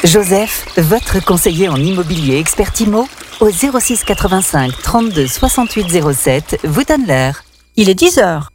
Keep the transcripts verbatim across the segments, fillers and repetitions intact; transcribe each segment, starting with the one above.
Joseph, votre conseiller en immobilier expert IMO, au zéro six quatre-vingt-cinq trente-deux soixante-huit zéro sept, vous donne l'heure. Il est dix heures.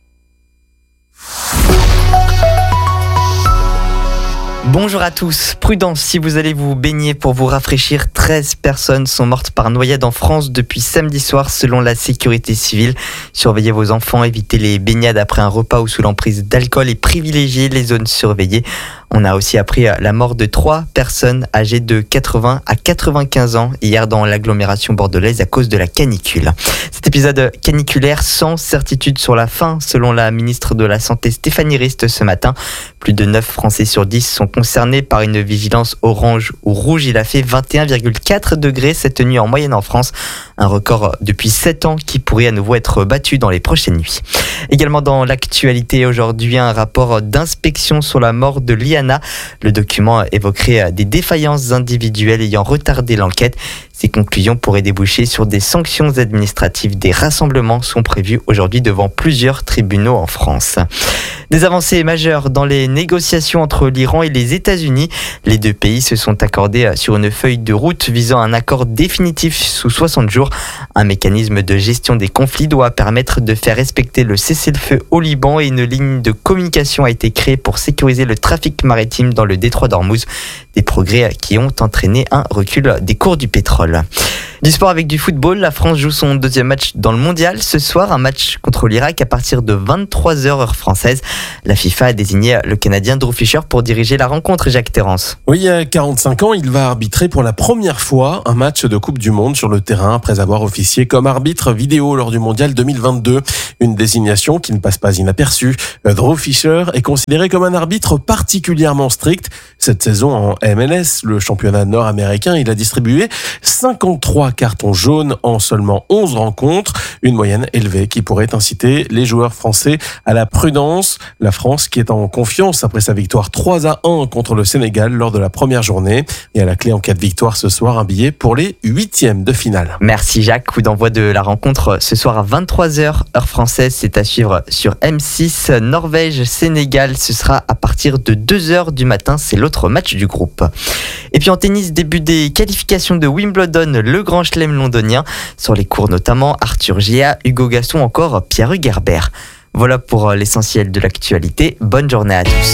Bonjour à tous. Prudence si vous allez vous baigner pour vous rafraîchir. treize personnes sont mortes par noyade en France depuis samedi soir selon la sécurité civile. Surveillez vos enfants, évitez les baignades après un repas ou sous l'emprise d'alcool et privilégiez les zones surveillées. On a aussi appris la mort de trois personnes âgées de quatre-vingts à quatre-vingt-quinze ans hier dans l'agglomération bordelaise à cause de la canicule. Cet épisode caniculaire sans certitude sur la fin selon la ministre de la Santé Stéphanie Rist ce matin. Plus de neuf Français sur dix sont concernés par une vigilance orange ou rouge. Il a fait vingt et un virgule quatre degrés cette nuit en moyenne en France. Un record depuis sept ans qui pourrait à nouveau être battu dans les prochaines nuits. Également dans l'actualité aujourd'hui, un rapport d'inspection sur la mort de Liana. Le document évoquerait des défaillances individuelles ayant retardé l'enquête. Ces conclusions pourraient déboucher sur des sanctions administratives. Des rassemblements sont prévus aujourd'hui devant plusieurs tribunaux en France. Des avancées majeures dans les négociations entre l'Iran et les États-Unis. Les deux pays se sont accordés sur une feuille de route visant un accord définitif sous soixante jours. Un mécanisme de gestion des conflits doit permettre de faire respecter le cessez-le-feu au Liban et une ligne de communication a été créée pour sécuriser le trafic maritime dans le détroit d'Ormuz. Des progrès qui ont entraîné un recul des cours du pétrole. Du sport avec du football, la France joue son deuxième match dans le mondial. Ce soir, un match contre l'Irak à partir de vingt-trois heures heure française. La FIFA a désigné le Canadien Drew Fisher pour diriger la rencontre, Jacques Terrance. Oui, à quarante-cinq ans, il va arbitrer pour la première fois un match de Coupe du Monde sur le terrain après avoir officié comme arbitre vidéo lors du mondial deux mille vingt-deux. Une désignation qui ne passe pas inaperçue. Drew Fisher est considéré comme un arbitre particulièrement strict. Cette saison en M L S, le championnat nord-américain, il a distribué cinquante-trois cartons jaunes en seulement onze rencontres. Une moyenne élevée qui pourrait inciter les joueurs français à la prudence. La France qui est en confiance après sa victoire trois à un contre le Sénégal lors de la première journée. Et à la clé en cas de victoire ce soir, un billet pour les huitièmes de finale. Merci Jacques. Coup d'envoi de la rencontre ce soir à vingt-trois heures heure française. C'est à suivre sur M six. Norvège-Sénégal, ce sera à partir de deux heures du matin. C'est l'autre match du groupe. Et puis en tennis, début des qualifications de Wimbledon, le grand chelem londonien. Sur les cours notamment Arthur Géa, Hugo Gaston, encore Pierre-Hugues Herbert. Voilà pour l'essentiel de l'actualité. Bonne journée à tous.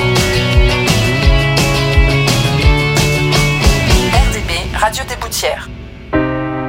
R D B, Radio des Boutières.